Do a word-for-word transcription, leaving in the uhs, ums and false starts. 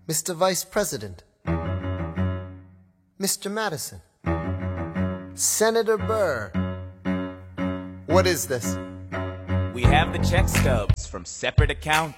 Mister Vice President, Mister Madison, Senator Burr. What is this? We have the check stubs from separate accounts.